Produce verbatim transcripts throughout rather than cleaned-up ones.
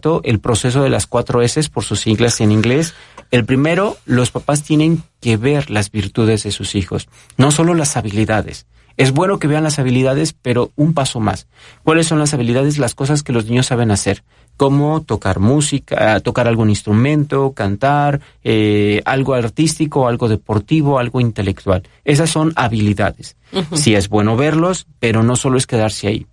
esto el proceso de las cuatro S por sus siglas en inglés. El primero, los papás tienen que ver las virtudes de sus hijos, no solo las habilidades. Es bueno que vean las habilidades, pero un paso más. ¿Cuáles son las habilidades? Las cosas que los niños saben hacer. Como tocar música, tocar algún instrumento, cantar, eh, algo artístico, algo deportivo, algo intelectual. Esas son habilidades. Uh-huh. Sí es bueno verlos, pero no solo es quedarse ahí,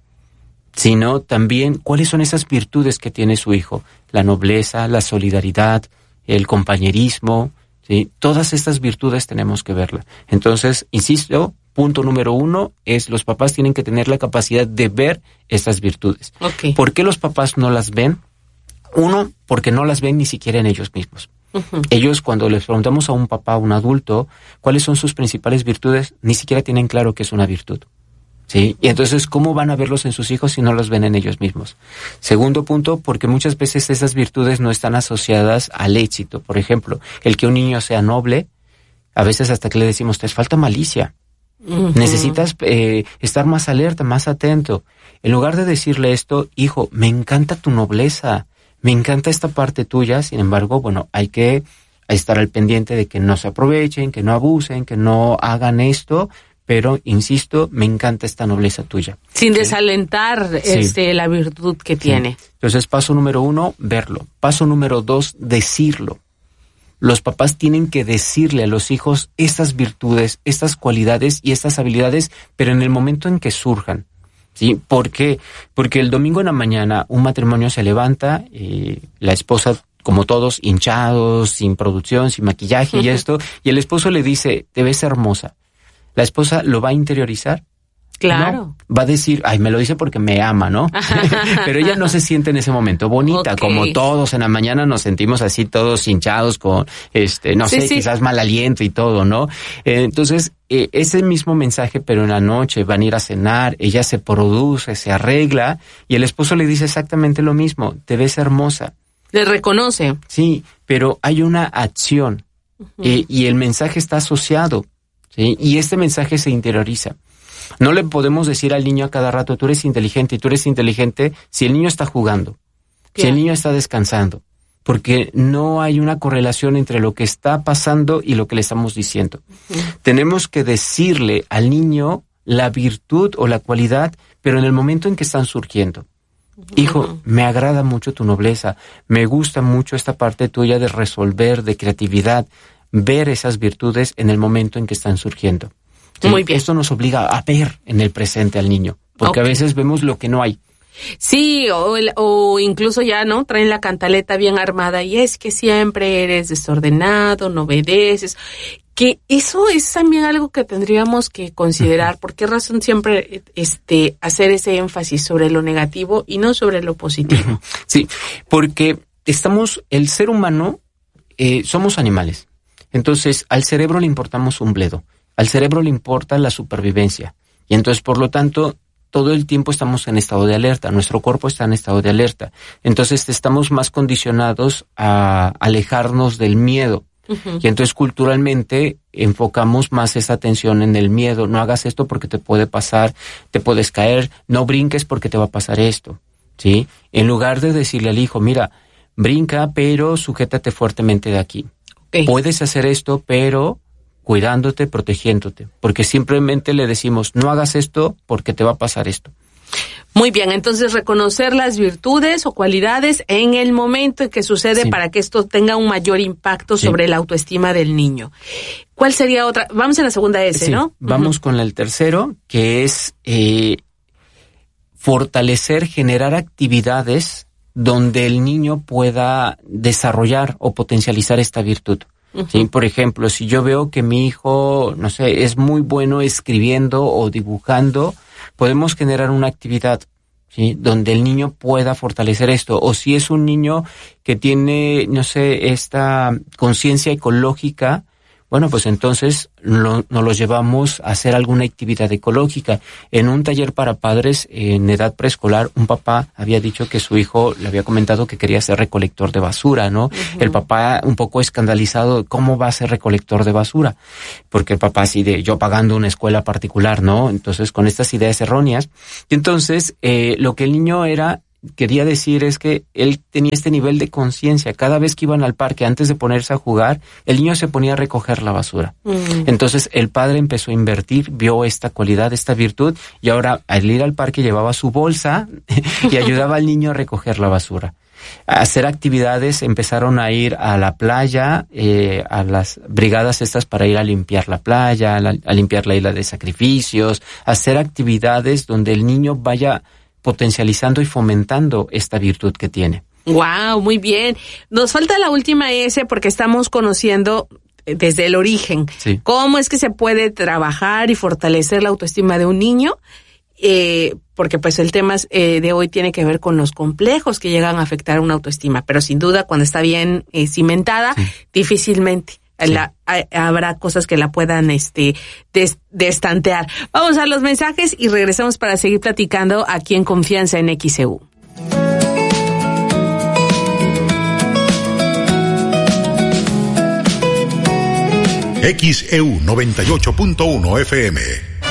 sino también cuáles son esas virtudes que tiene su hijo. La nobleza, la solidaridad, el compañerismo, ¿sí? Todas estas virtudes tenemos que verlas. Entonces, insisto, punto número uno es los papás tienen que tener la capacidad de ver estas virtudes. Okay. ¿Por qué los papás no las ven? Uno, porque no las ven ni siquiera en ellos mismos. Uh-huh. Ellos, cuando les preguntamos a un papá, a un adulto, cuáles son sus principales virtudes, ni siquiera tienen claro qué es una virtud. ¿Sí? Y entonces, ¿cómo van a verlos en sus hijos si no los ven en ellos mismos? Segundo punto, porque muchas veces esas virtudes no están asociadas al éxito. Por ejemplo, el que un niño sea noble, a veces hasta que le decimos, te falta malicia. Uh-huh. Necesitas eh, estar más alerta, más atento. En lugar de decirle esto, hijo, me encanta tu nobleza, me encanta esta parte tuya, sin embargo, bueno, hay que estar al pendiente de que no se aprovechen, que no abusen, que no hagan esto, pero, insisto, me encanta esta nobleza tuya. Sin ¿sí? desalentar sí. este, la virtud que sí. tiene. Entonces, paso número uno, verlo. Paso número dos, decirlo. Los papás tienen que decirle a los hijos estas virtudes, estas cualidades y estas habilidades, pero en el momento en que surjan. ¿Sí? ¿Por qué? Porque el domingo en la mañana un matrimonio se levanta, eh, la esposa, como todos, hinchados, sin producción, sin maquillaje y esto, y el esposo le dice, te ves hermosa. La esposa lo va a interiorizar. Claro. No, va a decir, ay, me lo dice porque me ama, ¿no? Pero ella no se siente en ese momento bonita, okay. Como todos en la mañana nos sentimos así todos hinchados con, este, no sí, sé, sí. quizás mal aliento y todo, ¿no? Eh, entonces, eh, ese mismo mensaje, pero en la noche van a ir a cenar, ella se produce, se arregla, y el esposo le dice exactamente lo mismo, te ves hermosa. Le reconoce. Sí, pero hay una acción, uh-huh. eh, y el mensaje está asociado, ¿sí? Y este mensaje se interioriza. No le podemos decir al niño a cada rato, tú eres inteligente y tú eres inteligente si el niño está jugando, claro. Si el niño está descansando, porque no hay una correlación entre lo que está pasando y lo que le estamos diciendo. Uh-huh. Tenemos que decirle al niño la virtud o la cualidad, pero en el momento en que están surgiendo. Uh-huh. Hijo, me agrada mucho tu nobleza, me gusta mucho esta parte tuya de resolver, de creatividad, ver esas virtudes en el momento en que están surgiendo. Sí, muy bien. Esto nos obliga a ver en el presente al niño, porque okay. A veces vemos lo que no hay. Sí, o, el, o incluso ya, ¿no? Traen la cantaleta bien armada y es que siempre eres desordenado, no obedeces. Que eso es también algo que tendríamos que considerar. ¿Por qué razón siempre este hacer ese énfasis sobre lo negativo y no sobre lo positivo? Sí, porque estamos, el ser humano, eh, somos animales. Entonces, al cerebro le importamos un bledo. Al cerebro le importa la supervivencia. Y entonces, por lo tanto, todo el tiempo estamos en estado de alerta. Nuestro cuerpo está en estado de alerta. Entonces, estamos más condicionados a alejarnos del miedo. Uh-huh. Y entonces, culturalmente, enfocamos más esa atención en el miedo. No hagas esto porque te puede pasar, te puedes caer. No brinques porque te va a pasar esto. ¿Sí? En lugar de decirle al hijo, mira, brinca, pero sujétate fuertemente de aquí. Okay. Puedes hacer esto, pero cuidándote, protegiéndote, porque simplemente le decimos, no hagas esto porque te va a pasar esto. Muy bien, entonces reconocer las virtudes o cualidades en el momento en que sucede, sí. Para que esto tenga un mayor impacto, sí. Sobre la autoestima del niño. ¿Cuál sería otra? Vamos en la segunda S, sí, ¿no? Vamos uh-huh. con el tercero, que es eh, fortalecer, generar actividades donde el niño pueda desarrollar o potencializar esta virtud. Uh-huh. ¿Sí? Por ejemplo, si yo veo que mi hijo, no sé, es muy bueno escribiendo o dibujando, podemos generar una actividad, ¿sí? Donde el niño pueda fortalecer esto. O si es un niño que tiene, no sé, esta conciencia ecológica, bueno, pues entonces lo, nos los llevamos a hacer alguna actividad ecológica. En un taller para padres en edad preescolar, un papá había dicho que su hijo le había comentado que quería ser recolector de basura, ¿no? Uh-huh. El papá un poco escandalizado, ¿cómo va a ser recolector de basura? Porque el papá así de, yo pagando una escuela particular, ¿no? Entonces, con estas ideas erróneas. Y entonces, eh, lo que el niño era, quería decir es que él tenía este nivel de conciencia. Cada vez que iban al parque, antes de ponerse a jugar, el niño se ponía a recoger la basura. Mm. Entonces el padre empezó a invertir, vio esta cualidad, esta virtud, y ahora al ir al parque llevaba su bolsa y ayudaba al niño a recoger la basura. A hacer actividades, empezaron a ir a la playa, eh, a las brigadas estas para ir a limpiar la playa, a, la, a limpiar la isla de sacrificios, hacer actividades donde el niño vaya potencializando y fomentando esta virtud que tiene. Wow, muy bien. Nos falta la última S porque estamos conociendo desde el origen. Sí. ¿Cómo es que se puede trabajar y fortalecer la autoestima de un niño? Eh, porque pues el tema eh, de hoy tiene que ver con los complejos que llegan a afectar una autoestima, pero sin duda cuando está bien eh, cimentada, sí. difícilmente sí. La, a, habrá cosas que la puedan este des, destantear. Vamos a los mensajes y regresamos para seguir platicando aquí en Confianza en X E U. X E U noventa y ocho punto uno F M.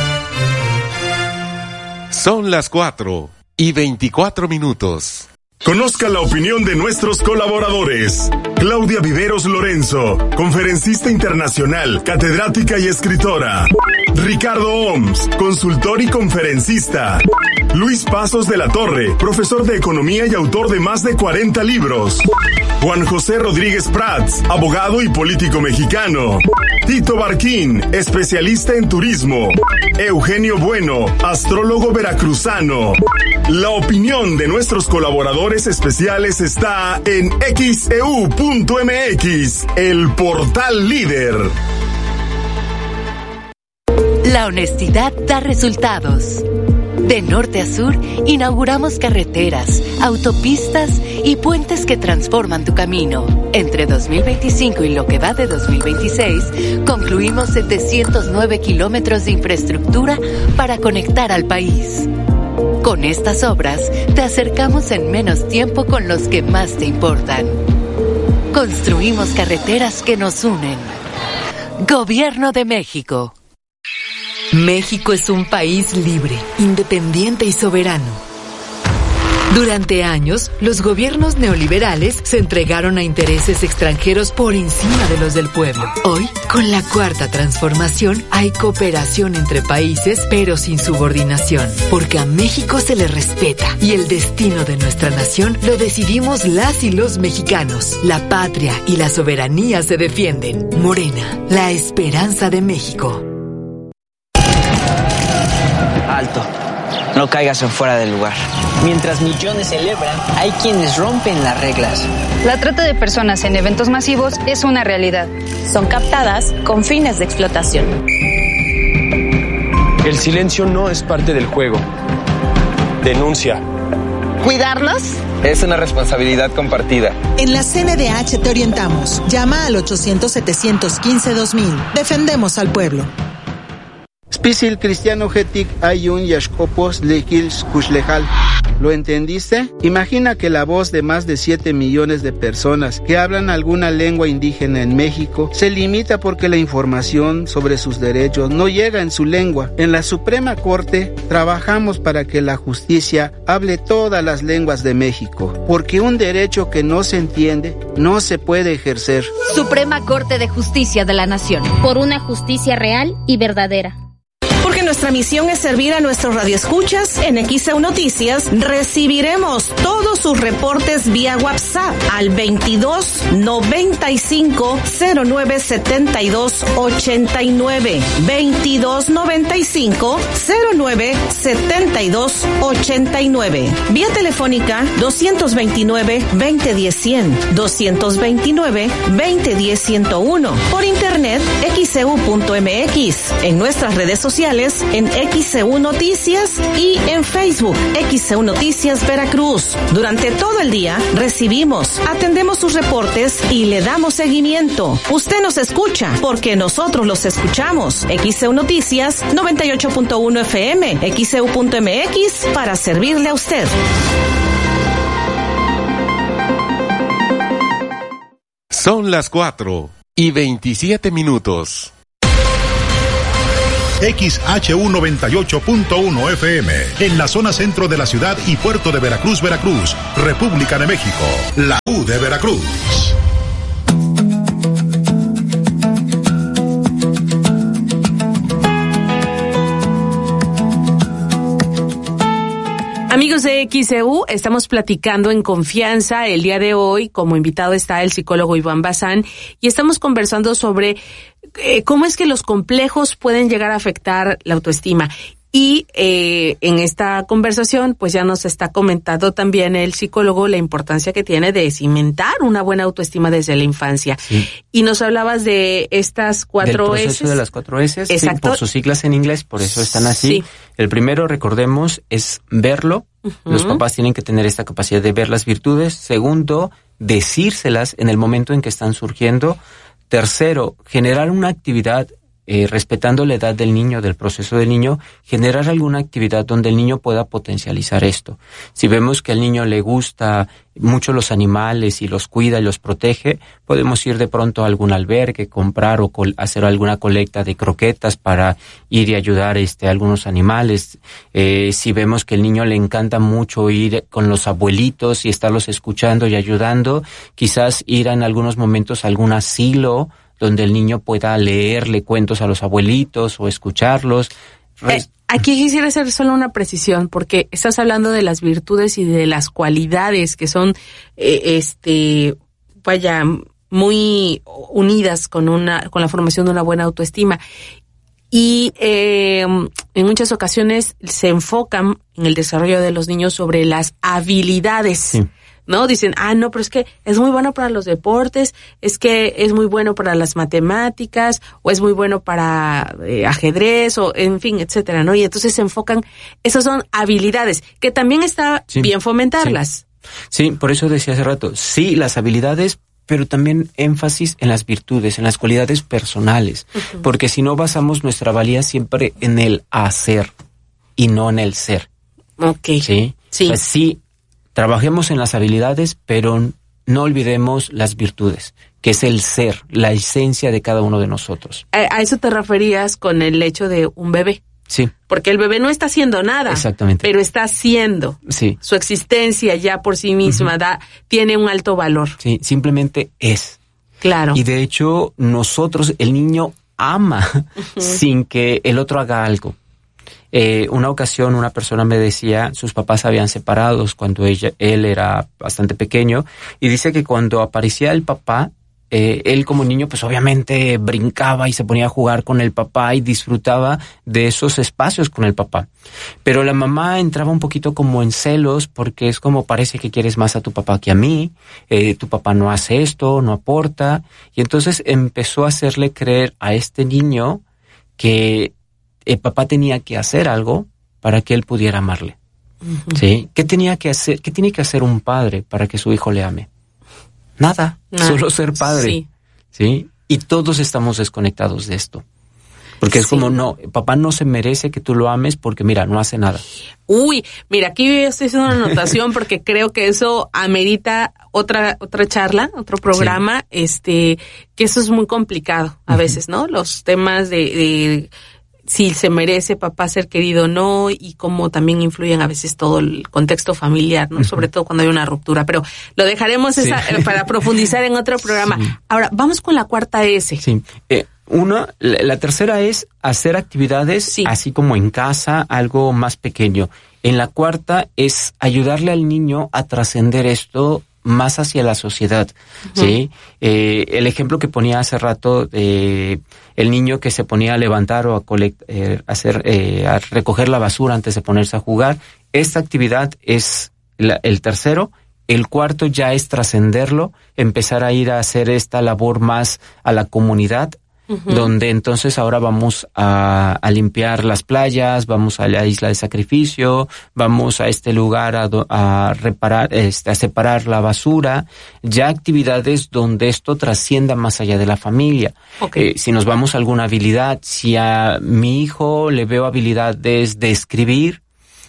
Son las cuatro y veinticuatro minutos. Conozca la opinión de nuestros colaboradores. Claudia Viveros Lorenzo, conferencista internacional, catedrática y escritora. Ricardo Oms, consultor y conferencista. Luis Pasos de la Torre, profesor de economía y autor de más de cuarenta libros. Juan José Rodríguez Prats, abogado y político mexicano. Tito Barquín, especialista en turismo. Eugenio Bueno, astrólogo veracruzano. La opinión de nuestros colaboradores especiales está en X E U punto M X, el portal líder. La honestidad da resultados. De norte a sur, inauguramos carreteras, autopistas y puentes que transforman tu camino. Entre dos mil veinticinco y lo que va de dos mil veintiséis, concluimos setecientos nueve kilómetros de infraestructura para conectar al país. Con estas obras, te acercamos en menos tiempo con los que más te importan. Construimos carreteras que nos unen. Gobierno de México. México es un país libre, independiente y soberano. Durante años, los gobiernos neoliberales se entregaron a intereses extranjeros por encima de los del pueblo. Hoy, con la cuarta transformación, hay cooperación entre países, pero sin subordinación, porque a México se le respeta y el destino de nuestra nación lo decidimos las y los mexicanos. La patria y la soberanía se defienden. Morena, la esperanza de México. Alto, no caigas en fuera del lugar. Mientras millones celebran, hay quienes rompen las reglas. La trata de personas en eventos masivos es una realidad. Son captadas con fines de explotación. El silencio no es parte del juego. Denuncia. ¿Cuidarlos? Es una responsabilidad compartida. En la C N D H te orientamos. Llama al ochocientos, setecientos quince, dos mil. Defendemos al pueblo. Spisil cristiano getic ayun yashkopos lekils kushlejal. ¿Lo entendiste? Imagina que la voz de más de siete millones de personas que hablan alguna lengua indígena en México se limita porque la información sobre sus derechos no llega en su lengua. En la Suprema Corte trabajamos para que la justicia hable todas las lenguas de México, porque un derecho que no se entiende no se puede ejercer. Suprema Corte de Justicia de la Nación. Por una justicia real y verdadera. Porque nuestra misión es servir a nuestros radioescuchas, en X E U Noticias recibiremos todos sus reportes vía WhatsApp al veintidós, noventa y cinco, cero nueve, setenta y dos, ochenta y nueve. veintidós, noventa y cinco, cero nueve, setenta y dos, ochenta y nueve. Vía telefónica doscientos veintinueve, veinte diez, cien. doscientos veintinueve, veinte diez, ciento uno. Por internet, X E U punto M X. En nuestras redes sociales, en X E U Noticias y en Facebook, X E U Noticias Veracruz. Durante todo el día recibimos, atendemos sus reportes y le damos seguimiento. Usted nos escucha porque nosotros los escuchamos. X E U Noticias noventa y ocho punto uno F M, X E U punto M X para servirle a usted. Son las cuatro y veintisiete minutos. X H U noventa y ocho punto uno F M, en la zona centro de la ciudad y puerto de Veracruz, Veracruz, República de México, la U de Veracruz. Amigos de X E U, estamos platicando en confianza el día de hoy. Como invitado está el psicólogo Iván Bazán y estamos conversando sobre eh, cómo es que los complejos pueden llegar a afectar la autoestima. Y eh, en esta conversación, pues ya nos está comentando también el psicólogo la importancia que tiene de cimentar una buena autoestima desde la infancia. Sí. Y nos hablabas de estas cuatro S. Del proceso S. de las cuatro S, Exacto. Sí, por sus siglas en inglés, por eso están así. Sí. El primero, recordemos, es verlo. Uh-huh. Los papás tienen que tener esta capacidad de ver las virtudes. Segundo, decírselas en el momento en que están surgiendo. Tercero, generar una actividad Eh, respetando la edad del niño, del proceso del niño, generar alguna actividad donde el niño pueda potencializar esto. Si vemos que al niño le gusta mucho los animales y los cuida y los protege, podemos ir de pronto a algún albergue, comprar o col- hacer alguna colecta de croquetas para ir y ayudar este, a algunos animales. Eh, si vemos que el niño le encanta mucho ir con los abuelitos y estarlos escuchando y ayudando, quizás ir en algunos momentos a algún asilo donde el niño pueda leerle cuentos a los abuelitos o escucharlos. Eh, aquí quisiera hacer solo una precisión, porque estás hablando de las virtudes y de las cualidades que son, eh, este, vaya, muy unidas con una, con la formación de una buena autoestima. Y eh, en muchas ocasiones se enfocan en el desarrollo de los niños sobre las habilidades. Sí. ¿No? Dicen, ah, no, pero es que es muy bueno para los deportes, es que es muy bueno para las matemáticas, o es muy bueno para eh, ajedrez, o en fin, etcétera, ¿no? Y entonces se enfocan, esas son habilidades, que también está sí, bien fomentarlas. Sí. sí, por eso decía hace rato, sí, las habilidades, pero también énfasis en las virtudes, en las cualidades personales, uh-huh. porque si no basamos nuestra valía siempre en el hacer y no en el ser. Ok. Sí. Sí. Pues sí. Trabajemos en las habilidades, pero no olvidemos las virtudes, que es el ser, la esencia de cada uno de nosotros. A, a eso te referías con el hecho de un bebé. Sí. Porque el bebé no está haciendo nada. Exactamente. Pero está haciendo. Sí. Su existencia ya por sí misma uh-huh. da, tiene un alto valor. Sí, simplemente es. Claro. Y de hecho, nosotros, el niño ama uh-huh. sin que el otro haga algo. Eh, una ocasión una persona me decía, sus papás habían separados cuando ella, él era bastante pequeño, y dice que cuando aparecía el papá, eh, él como niño pues obviamente brincaba y se ponía a jugar con el papá y disfrutaba de esos espacios con el papá. Pero la mamá entraba un poquito como en celos porque es como parece que quieres más a tu papá que a mí, eh, tu papá no hace esto, no aporta, y entonces empezó a hacerle creer a este niño que el papá tenía que hacer algo para que él pudiera amarle. Uh-huh. ¿Sí? ¿Qué tenía que hacer? ¿Qué tiene que hacer un padre para que su hijo le ame? Nada, ah, solo ser padre. Sí. ¿Sí? Y todos estamos desconectados de esto. Porque es sí. como, no, papá no se merece que tú lo ames porque, mira, no hace nada. Uy, mira, aquí estoy haciendo una anotación porque creo que eso amerita otra otra charla, otro programa, sí. este, que eso es muy complicado a uh-huh. veces, ¿no? Los temas de... de si se merece papá ser querido o no, y cómo también influyen a veces todo el contexto familiar, ¿no? Uh-huh. Sobre todo cuando hay una ruptura, pero lo dejaremos sí. esa, para profundizar en otro programa. Sí. Ahora, vamos con la cuarta S. Sí, eh, una, la, la tercera es hacer actividades sí. así como en casa, algo más pequeño. En la cuarta es ayudarle al niño a trascender esto más hacia la sociedad, uh-huh. ¿sí? Eh, el ejemplo que ponía hace rato de el niño que se ponía a levantar o a colect, eh, hacer, eh, a recoger la basura antes de ponerse a jugar, esta actividad es la, el tercero. El cuarto ya es trascenderlo, empezar a ir a hacer esta labor más a la comunidad, uh-huh. donde entonces ahora vamos a, a limpiar las playas, vamos a la isla de sacrificio, vamos a este lugar a, a reparar, este, a separar la basura, ya actividades donde esto trascienda más allá de la familia. Okay. Eh, si nos vamos a alguna habilidad, si a mi hijo le veo habilidades de escribir,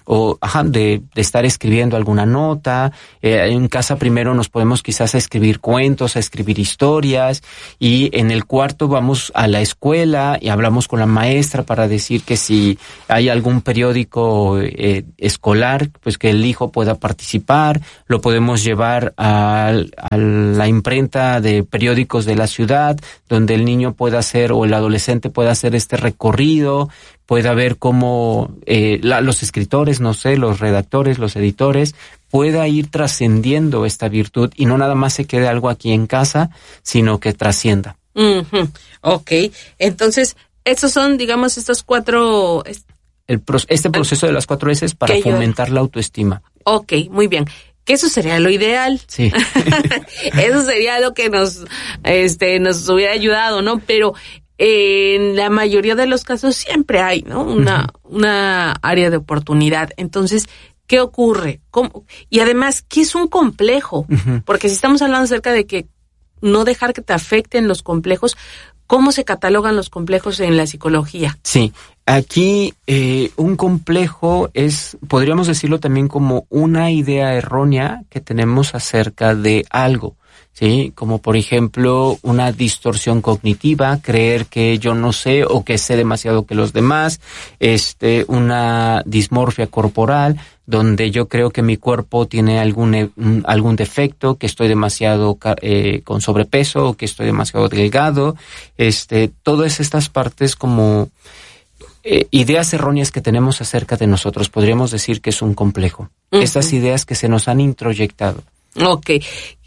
o ajá, de, de estar escribiendo alguna nota. Eh, en casa primero nos podemos quizás a escribir cuentos, a escribir historias, y en el cuarto vamos a la escuela y hablamos con la maestra para decir que si hay algún periódico eh, escolar, pues que el hijo pueda participar. Lo podemos llevar a, a la imprenta de periódicos de la ciudad, donde el niño pueda hacer o el adolescente pueda hacer este recorrido, pueda ver cómo eh, la, los escritores, no sé, los redactores, los editores, pueda ir trascendiendo esta virtud y no nada más se quede algo aquí en casa, sino que trascienda. Uh-huh. Ok, entonces, estos son, digamos, estos cuatro... El pro, este proceso de las cuatro S es para fomentar la autoestima. Ok, muy bien. Que eso sería lo ideal. Sí. Eso sería lo que nos, este, nos hubiera ayudado, ¿no? Pero en la mayoría de los casos siempre hay, ¿no? Una, uh-huh. una área de oportunidad. Entonces, ¿qué ocurre? ¿Cómo? Y además, ¿qué es un complejo? Uh-huh. Porque si estamos hablando acerca de que no dejar que te afecten los complejos, ¿cómo se catalogan los complejos en la psicología? Sí, aquí eh, un complejo es, podríamos decirlo también como una idea errónea que tenemos acerca de algo. Sí, como por ejemplo una distorsión cognitiva, creer que yo no sé o que sé demasiado que los demás, este, una dismorfia corporal, donde yo creo que mi cuerpo tiene algún algún defecto, que estoy demasiado eh, con sobrepeso o que estoy demasiado delgado, este, todas estas partes como eh, ideas erróneas que tenemos acerca de nosotros, podríamos decir que es un complejo. Uh-huh. Estas ideas que se nos han introyectado. Okay.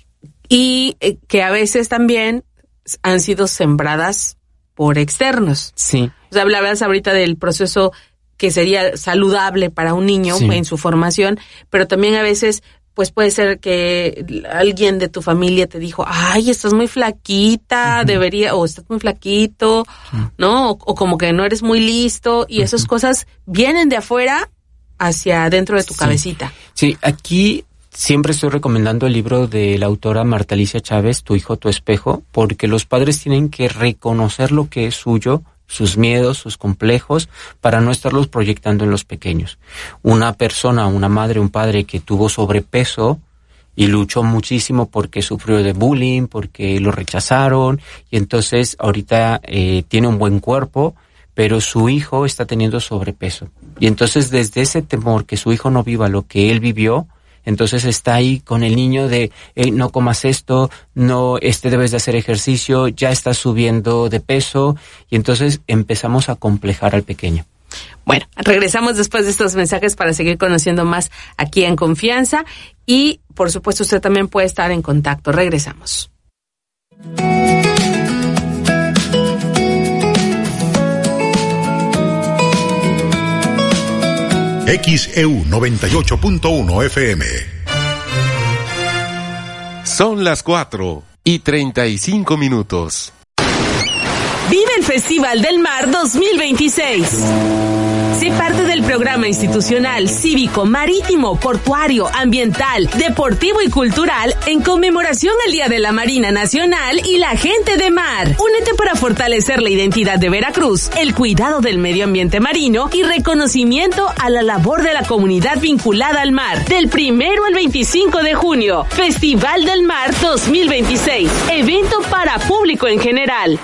Y eh, que a veces también han sido sembradas por externos. Sí. O sea, hablabas ahorita del proceso que sería saludable para un niño, sí, en su formación, pero también a veces pues puede ser que alguien de tu familia te dijo, ay, estás muy flaquita, uh-huh. debería, o estás muy flaquito, sí, ¿no? O, o como que no eres muy listo, y uh-huh. esas cosas vienen de afuera hacia adentro de tu sí. cabecita. Sí, aquí siempre estoy recomendando el libro de la autora Marta Alicia Chávez, Tu hijo, tu espejo, porque los padres tienen que reconocer lo que es suyo, sus miedos, sus complejos, para no estarlos proyectando en los pequeños. Una persona, una madre, un padre que tuvo sobrepeso y luchó muchísimo porque sufrió de bullying, porque lo rechazaron, y entonces ahorita eh, tiene un buen cuerpo, pero su hijo está teniendo sobrepeso. Y entonces desde ese temor que su hijo no viva lo que él vivió, entonces está ahí con el niño de hey, no comas esto, no, este debes de hacer ejercicio, ya estás subiendo de peso, y entonces empezamos a complejar al pequeño. Bueno, regresamos después de estos mensajes para seguir conociendo más aquí en Confianza, y por supuesto usted también puede estar en contacto. Regresamos. X E U noventa y ocho punto uno F M. Son las cuatro y treinta y cinco minutos. Vive el Festival del Mar dos mil veintiséis. Sé parte del programa institucional, cívico, marítimo, portuario, ambiental, deportivo y cultural en conmemoración al Día de la Marina Nacional y la Gente de Mar. Únete para fortalecer la identidad de Veracruz, el cuidado del medio ambiente marino y reconocimiento a la labor de la comunidad vinculada al mar. Del primero al veinticinco de junio, Festival del Mar dos mil veintiséis. Evento para público en general.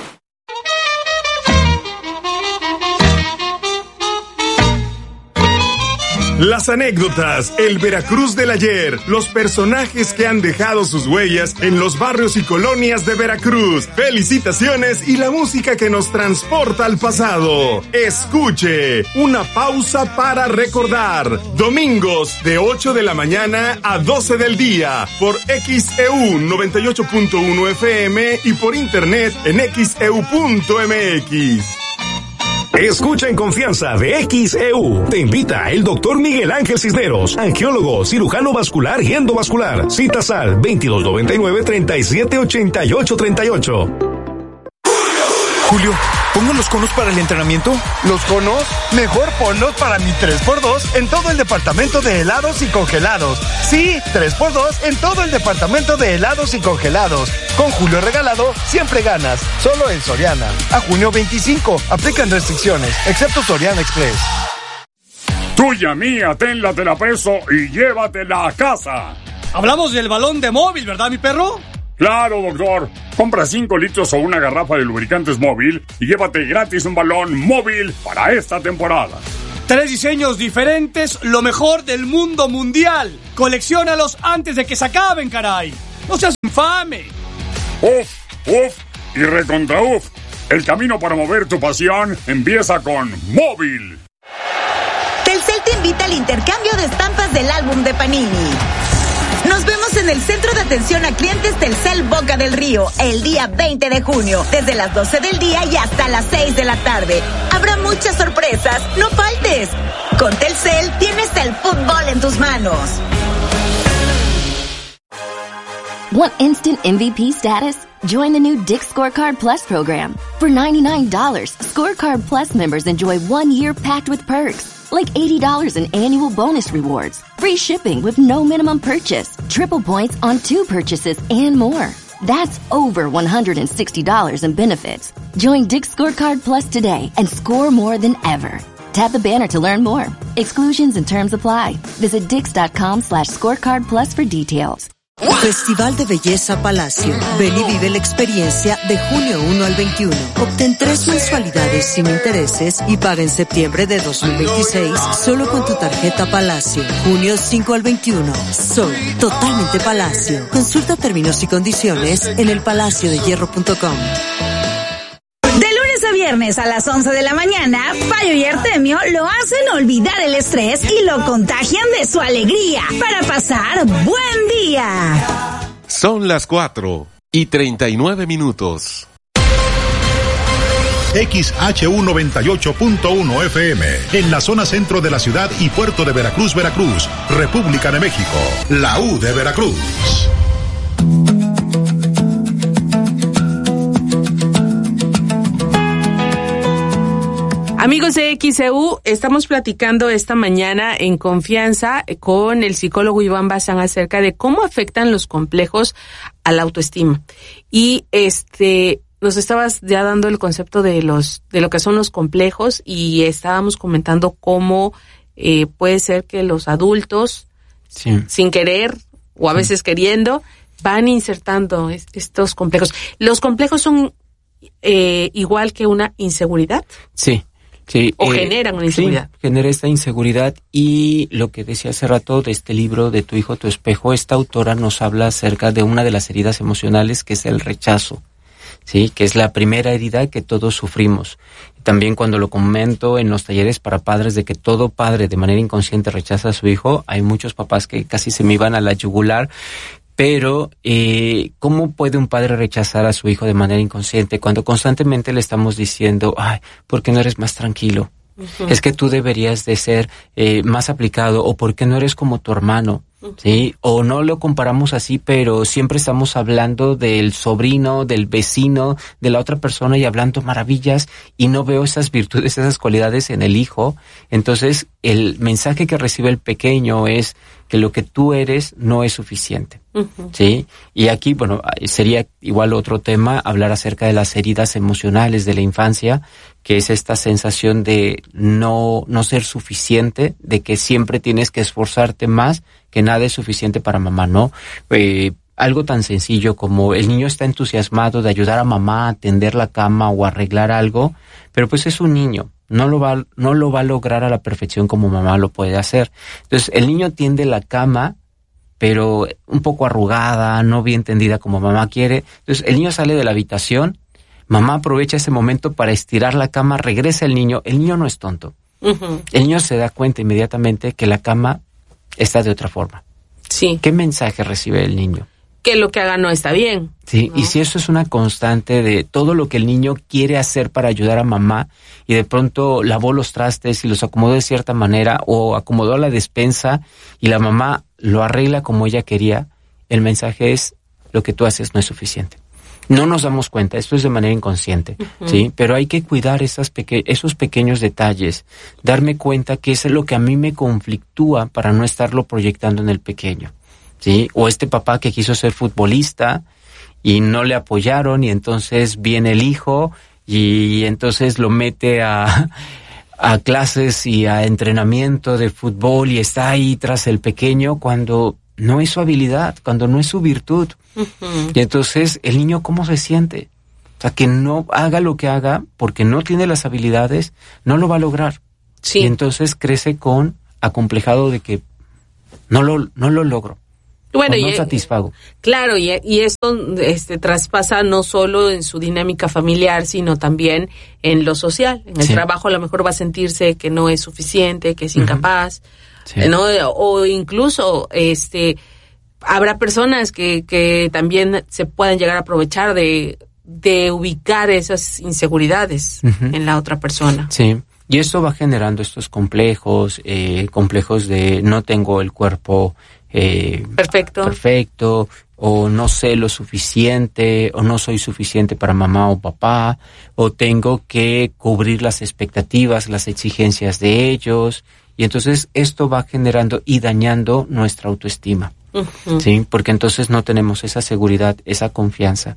Las anécdotas, el Veracruz del ayer, los personajes que han dejado sus huellas en los barrios y colonias de Veracruz, felicitaciones y la música que nos transporta al pasado. Escuche, una pausa para recordar. Domingos de ocho de la mañana a doce del día por X E U noventa y ocho punto uno F M y por internet en x e u punto m x. Escucha en Confianza de X E U. Te invita el doctor Miguel Ángel Cisneros, angiólogo, cirujano vascular y endovascular. Citas al veintidós noventa y nueve, treinta y siete, ochenta y ocho, treinta y ocho. Julio, ¿pongo los conos para el entrenamiento? ¿Los conos? Mejor ponlos para mi tres por dos en todo el departamento de helados y congelados. Sí, tres por dos en todo el departamento de helados y congelados. Con Julio regalado, siempre ganas. Solo en Soriana. A junio veinticinco. Aplican restricciones, excepto Soriana Express. Tuya, mía, tenla, te la preso y llévatela a casa. Hablamos del balón de móvil, ¿verdad, mi perro? Claro, doctor. Compra cinco litros o una garrafa de lubricantes móvil y llévate gratis un balón móvil para esta temporada. Tres diseños diferentes, lo mejor del mundo mundial. Colecciónalos antes de que se acaben, caray. ¡No seas infame! Uf, uf y recontra uf. El camino para mover tu pasión empieza con móvil. Telcel te invita al intercambio de estampas del álbum de Panini. Nos vemos en el Centro de Atención a Clientes Telcel Boca del Río el día veinte de junio, desde las doce del día y hasta las seis de la tarde. Habrá muchas sorpresas, no faltes. Con Telcel tienes el fútbol en tus manos. Want instant M V P status? Join the new Dick's Scorecard Plus program. For ninety-nine dollars, Scorecard Plus members enjoy one year packed with perks, like eighty dollars in annual bonus rewards, free shipping with no minimum purchase, triple points on two purchases, and more. That's over one hundred sixty dollars in benefits. Join Dick's Scorecard Plus today and score more than ever. Tap the banner to learn more. Exclusions and terms apply. Visit dix.com slash scorecard plus for details. Festival de Belleza Palacio. Ven y vive la experiencia de junio uno al veintiuno. Obtén tres mensualidades sin intereses y paga en septiembre de dos mil veintiséis solo con tu tarjeta Palacio. Junio cinco al veintiuno. Soy totalmente Palacio. Consulta términos y condiciones en el palacio de hierro punto com. De lunes a viernes a las once de la mañana, Payo y Artemio lo hacen olvidar el estrés y lo contagian de su alegría para pasar buen día. Son las cuatro y treinta y nueve minutos. X H U noventa y ocho punto uno F M, en la zona centro de la ciudad y puerto de Veracruz, Veracruz, República de México, la U de Veracruz. Amigos de X E U, estamos platicando esta mañana en confianza con el psicólogo Iván Bazán acerca de cómo afectan los complejos a la autoestima. Y este, nos estabas ya dando el concepto de los, de lo que son los complejos y estábamos comentando cómo eh, puede ser que los adultos, sí, sin querer o a veces sí, queriendo, van insertando es, estos complejos. ¿Los complejos son eh, igual que una inseguridad? Sí. Sí, o eh, generan una inseguridad. Sí, genera esta inseguridad y lo que decía hace rato de este libro de Tu hijo, tu espejo, esta autora nos habla acerca de una de las heridas emocionales que es el rechazo, sí, que es la primera herida que todos sufrimos. También cuando lo comento en los talleres para padres de que todo padre de manera inconsciente rechaza a su hijo, hay muchos papás que casi se me iban a la yugular. Pero, eh, ¿cómo puede un padre rechazar a su hijo de manera inconsciente cuando constantemente le estamos diciendo, ay, ¿por qué no eres más tranquilo? Uh-huh. Es que tú deberías de ser eh, más aplicado, o ¿por qué no eres como tu hermano? Uh-huh. ¿Sí? O no lo comparamos así, pero siempre estamos hablando del sobrino, del vecino, de la otra persona y hablando maravillas y no veo esas virtudes, esas cualidades en el hijo. Entonces, el mensaje que recibe el pequeño es que lo que tú eres no es suficiente. Uh-huh. ¿Sí? Y aquí, bueno, sería igual otro tema, hablar acerca de las heridas emocionales de la infancia, que es esta sensación de no, no ser suficiente, de que siempre tienes que esforzarte más, que nada es suficiente para mamá, ¿no? Eh, algo tan sencillo como el niño está entusiasmado de ayudar a mamá a tender la cama o arreglar algo, pero pues es un niño. No lo va, no lo va a lograr a la perfección como mamá lo puede hacer. Entonces, el niño tiende la cama, pero un poco arrugada, no bien tendida como mamá quiere. Entonces, el niño sale de la habitación, mamá aprovecha ese momento para estirar la cama, regresa el niño. El niño no es tonto. Uh-huh. El niño se da cuenta inmediatamente que la cama está de otra forma. Sí. ¿Qué mensaje recibe el niño? Que lo que haga no está bien. Sí, ¿no? Y si eso es una constante de todo lo que el niño quiere hacer para ayudar a mamá y de pronto lavó los trastes y los acomodó de cierta manera o acomodó la despensa y la mamá lo arregla como ella quería, el mensaje es lo que tú haces no es suficiente. No nos damos cuenta, esto es de manera inconsciente, uh-huh. ¿sí? Pero hay que cuidar esas peque- esos pequeños detalles, darme cuenta que eso es lo que a mí me conflictúa para no estarlo proyectando en el pequeño. ¿Sí? O este papá que quiso ser futbolista y no le apoyaron y entonces viene el hijo y entonces lo mete a, a clases y a entrenamiento de fútbol y está ahí tras el pequeño cuando no es su habilidad, cuando no es su virtud. Uh-huh. Y entonces, ¿el niño cómo se siente? O sea, que no haga lo que haga porque no tiene las habilidades, no lo va a lograr. Sí. Y entonces crece con acomplejado de que no lo, no lo logro. Bueno, no y, satisfago. Claro, y, y esto este, traspasa no solo en su dinámica familiar, sino también en lo social. En el sí. trabajo a lo mejor va a sentirse que no es suficiente, que es uh-huh. incapaz, sí. ¿no? O incluso este habrá personas que, que también se puedan llegar a aprovechar de, de ubicar esas inseguridades uh-huh. en la otra persona. Sí. Y esto va generando estos complejos, eh, complejos de no tengo el cuerpo Eh, perfecto. perfecto, o no sé lo suficiente, o no soy suficiente para mamá o papá, o tengo que cubrir las expectativas, las exigencias de ellos, y entonces esto va generando y dañando nuestra autoestima, uh-huh. ¿sí? Porque entonces no tenemos esa seguridad, esa confianza.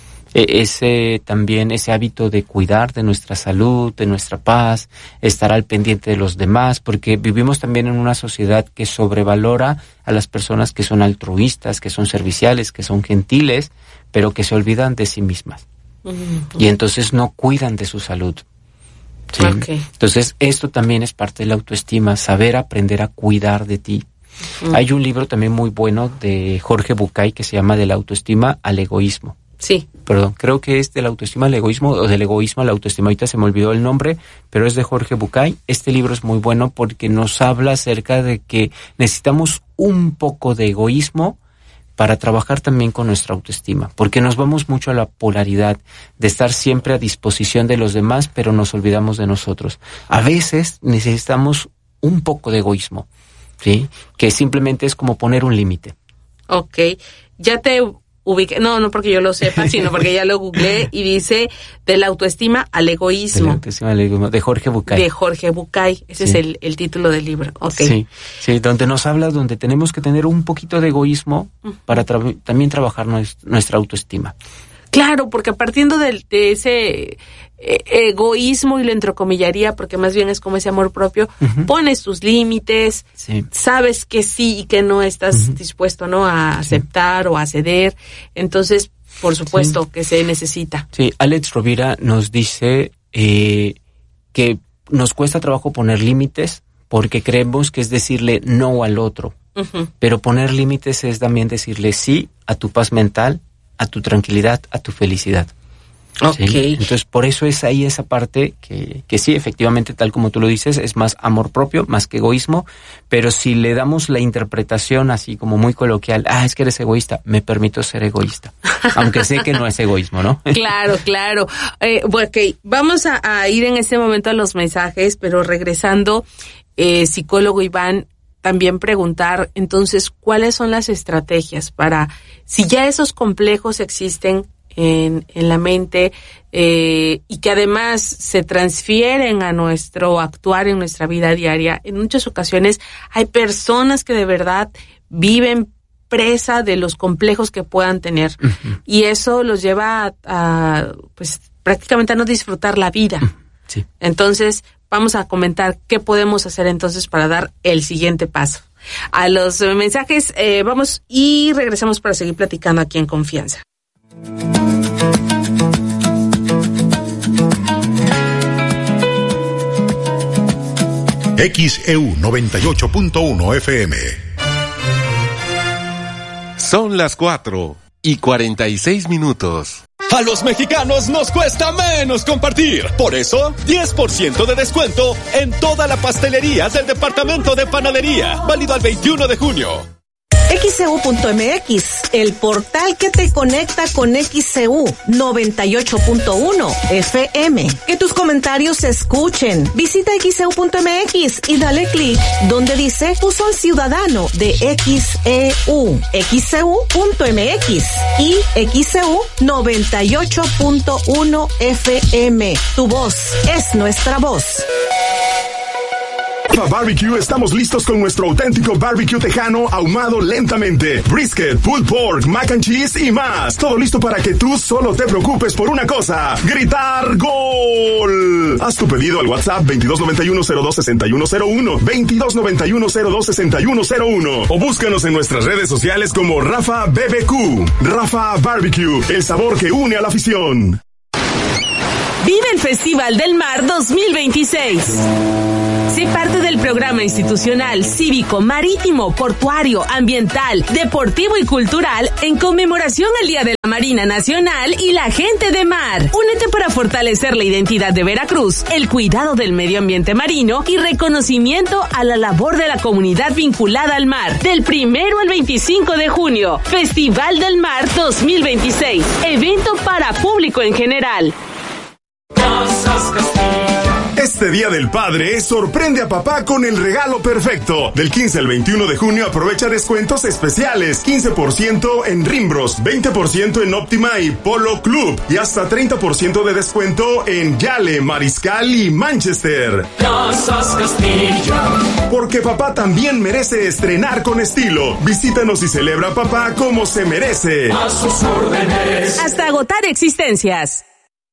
Ese también, ese hábito de cuidar de nuestra salud, de nuestra paz, estar al pendiente de los demás, porque vivimos también en una sociedad que sobrevalora a las personas que son altruistas, que son serviciales, que son gentiles, pero que se olvidan de sí mismas. Uh-huh. Y entonces no cuidan de su salud. ¿Sí? Okay. Entonces esto también es parte de la autoestima, saber aprender a cuidar de ti. Uh-huh. Hay un libro también muy bueno de Jorge Bucay que se llama De la autoestima al egoísmo. Sí. Perdón, creo que es de la autoestima al egoísmo o del egoísmo a la autoestima. Ahorita se me olvidó el nombre, pero es de Jorge Bucay. Este libro es muy bueno porque nos habla acerca de que necesitamos un poco de egoísmo para trabajar también con nuestra autoestima, porque nos vamos mucho a la polaridad de estar siempre a disposición de los demás, pero nos olvidamos de nosotros. A veces necesitamos un poco de egoísmo, ¿sí? Que simplemente es como poner un límite. Ok, ya te ubiqué, no, no porque yo lo sepa, sino porque ya lo googleé y dice de la autoestima al egoísmo. De la autoestima al egoísmo, de Jorge Bucay. De Jorge Bucay, ese sí. es el, el título del libro. Okay. Sí, sí, donde nos habla, donde tenemos que tener un poquito de egoísmo uh-huh. para tra- también trabajar nues- nuestra autoestima. Claro, porque partiendo de, de ese eh, egoísmo, y lo entrecomillaría, porque más bien es como ese amor propio, uh-huh. pones tus límites, sí. sabes que sí y que no estás uh-huh. dispuesto, ¿no?, a aceptar sí. o a ceder. Entonces, por supuesto sí. que se necesita. Sí, Alex Rovira nos dice eh, que nos cuesta trabajo poner límites porque creemos que es decirle no al otro. Uh-huh. Pero poner límites es también decirle sí a tu paz mental, a tu tranquilidad, a tu felicidad. Okay. ¿Sí? Entonces, por eso es ahí esa parte que, que sí, efectivamente, tal como tú lo dices, es más amor propio, más que egoísmo, pero si le damos la interpretación así como muy coloquial, ah, es que eres egoísta, me permito ser egoísta, aunque sé que no es egoísmo, ¿no? Claro, claro. Eh, bueno, okay. Vamos a, a ir en este momento a los mensajes, pero regresando, eh, psicólogo Iván, también preguntar, entonces, ¿cuáles son las estrategias para, si ya esos complejos existen en, en la mente eh, y que además se transfieren a nuestro actuar en nuestra vida diaria? En muchas ocasiones hay personas que de verdad viven presa de los complejos que puedan tener uh-huh. y eso los lleva a, a, pues, prácticamente a no disfrutar la vida. Uh-huh. Sí. Entonces, vamos a comentar qué podemos hacer entonces para dar el siguiente paso. A los mensajes eh, vamos y regresamos para seguir platicando aquí en Confianza. X E U noventa y ocho punto uno F M. Son las cuatro y cuarenta y seis minutos. A los mexicanos nos cuesta menos compartir. Por eso, diez por ciento de descuento en toda la pastelería del departamento de panadería. Válido al veintiuno de junio. X E U punto M X, el portal que te conecta con X E U noventa y ocho punto uno F M. Que tus comentarios se escuchen. Visita X E U punto M X y dale clic donde dice Buzón Ciudadano de X E U. X E U punto M X y X E U noventa y ocho punto uno F M. Tu voz es nuestra voz. Rafa Barbecue estamos listos con nuestro auténtico barbecue tejano ahumado lentamente, brisket, pulled pork, mac and cheese y más. Todo listo para que tú solo te preocupes por una cosa: gritar ¡gol! Haz tu pedido al WhatsApp veintidós noventa y uno cero dos sesenta y uno cero uno, veintidós noventa y uno cero dos sesenta y uno cero uno, o búscanos en nuestras redes sociales como Rafa B B Q. Rafa Barbecue, el sabor que une a la afición. Vive el Festival del Mar dos mil veintiséis. Sé parte del programa institucional, cívico, marítimo, portuario, ambiental, deportivo y cultural en conmemoración al Día de la Marina Nacional y la Gente de Mar. Únete para fortalecer la identidad de Veracruz, el cuidado del medio ambiente marino y reconocimiento a la labor de la comunidad vinculada al mar. Del primero al veinticinco de junio, Festival del Mar dos mil veintiséis. Evento para público en general. Este Día del Padre sorprende a papá con el regalo perfecto. Del quince al veintiuno de junio aprovecha descuentos especiales. quince por ciento en Rimbros, veinte por ciento en Óptima y Polo Club y hasta treinta por ciento de descuento en Yale, Mariscal y Manchester. Casas Castilla. Porque papá también merece estrenar con estilo. Visítanos y celebra a papá como se merece. A sus órdenes. Hasta agotar existencias.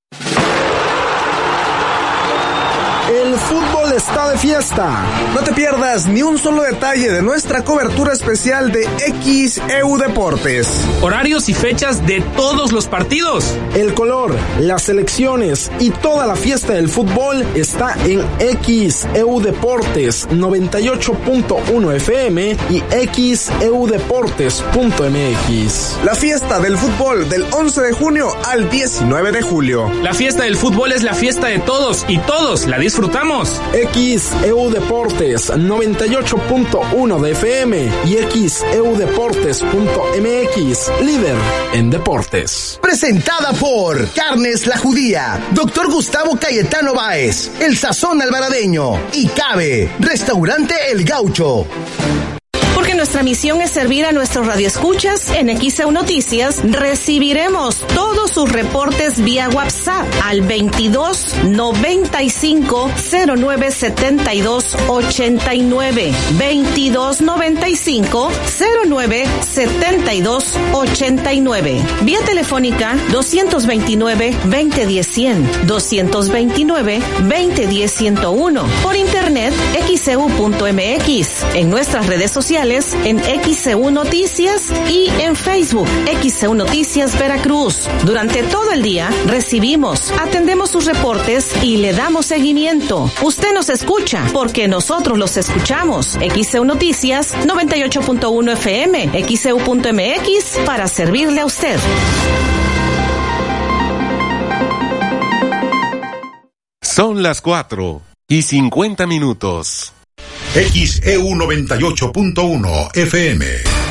El fútbol está de fiesta. No te pierdas ni un solo detalle de nuestra cobertura especial de X E U Deportes. Horarios y fechas de todos los partidos. El color, las selecciones y toda la fiesta del fútbol está en X E U Deportes noventa y ocho punto uno F M y X E U Deportes punto M X. La fiesta del fútbol del once de junio al diecinueve de julio. La fiesta del fútbol es la fiesta de todos y todos la disfrutamos. X E U Deportes noventa y ocho punto uno de F M y X E U Deportes punto M X, líder en deportes. Presentada por Carnes La Judía, Doctor Gustavo Cayetano Báez, El Sazón Alvaradeño y Cabe, Restaurante El Gaucho. Porque nuestra misión es servir a nuestros radioescuchas. En X E U Noticias recibiremos todos sus reportes vía WhatsApp al veintidós noventa y cinco cero nueve setenta y dos ochenta y nueve, veintidós noventa y cinco cero nueve setenta y dos ochenta y nueve. Vía telefónica doscientos veintinueve veinte diez cien, doscientos veintinueve veinte diez ciento uno. Por internet X E U punto M X. En nuestras redes sociales en X E U Noticias y en Facebook X E U Noticias Veracruz. Durante todo el día recibimos, atendemos sus reportes y le damos seguimiento. Usted nos escucha porque nosotros los escuchamos. X E U Noticias noventa y ocho punto uno F M, X E U punto M X para servirle a usted. Son las cuatro y cincuenta minutos. X E U noventa y ocho punto uno F M.